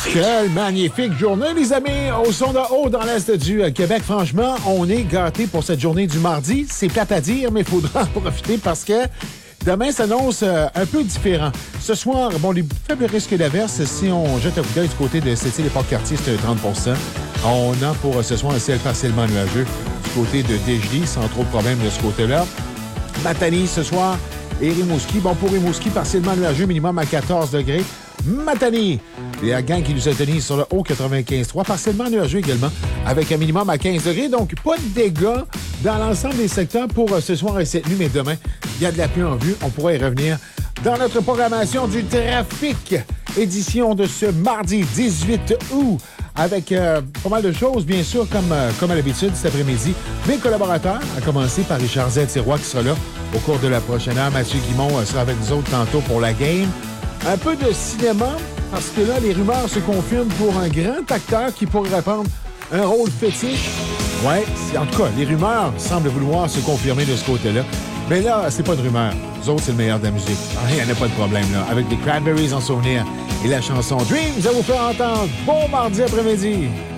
Quelle magnifique journée, les amis! Au son de haut dans l'Est du Québec, franchement, on est gâtés pour cette journée du mardi. C'est plate à dire, mais il faudra en profiter parce que demain s'annonce un peu différent. Ce soir, bon, les faibles risques d'averse, si on jette un coup d'œil du côté de Sept-Îles et Port-Cartier, c'est 30 %. On a pour ce soir un ciel partiellement nuageux du côté de Dégelée, sans trop de problèmes de ce côté-là. Matane ce soir et Rimouski. Bon, pour Rimouski, partiellement nuageux, minimum à 14 degrés. Matane, la gang qui nous a tenus sur le haut 95.3, partiellement nuageux également, avec un minimum à 15 degrés. Donc, pas de dégâts dans l'ensemble des secteurs pour ce soir et cette nuit, mais demain, il y a de la pluie en vue. On pourra y revenir dans notre programmation du trafic, édition de ce mardi 18 août, avec pas mal de choses, bien sûr, comme à l'habitude cet après-midi. Mes collaborateurs, à commencer par Richard Z-Sirois qui sera là au cours de la prochaine heure. Mathieu Guimont sera avec nous autres tantôt pour la game. Un peu de cinéma, parce que là, les rumeurs se confirment pour un grand acteur qui pourrait reprendre un rôle fétiche. Ouais, en tout cas, les rumeurs semblent vouloir se confirmer de ce côté-là. Mais là, c'est pas de rumeur. Nous autres, c'est le meilleur de la musique. Il n'y en a pas de problème, là. Avec les Cranberries en souvenir et la chanson Dreams à vous faire entendre. Bon mardi après-midi!